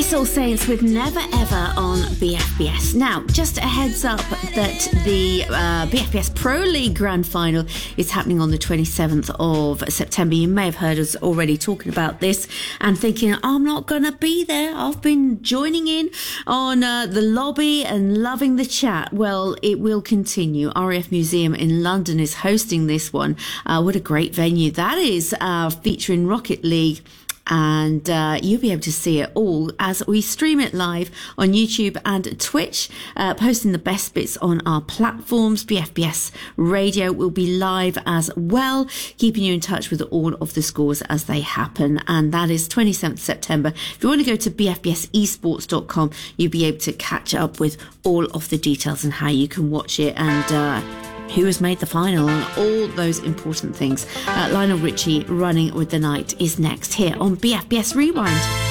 All Saints with Never Ever on BFBS. Now, just a heads up that the BFBS Pro League Grand Final is happening on the 27th of September. You may have heard us already talking about this and thinking, I'm not going to be there. I've been joining in on the lobby and loving the chat. Well, it will continue. RAF Museum in London is hosting this one. What a great venue that is, featuring Rocket League. And you'll be able to see it all as we stream it live on YouTube and Twitch, posting the best bits on our platforms. BFBS Radio will be live as well, keeping you in touch with all of the scores as they happen. And that is 27th September. If you want to go to bfbsesports.com, you'll be able to catch up with all of the details and how you can watch it and who has made the final and all those important things. Lionel Richie, Running with the Night, is next here on BFBS Rewind.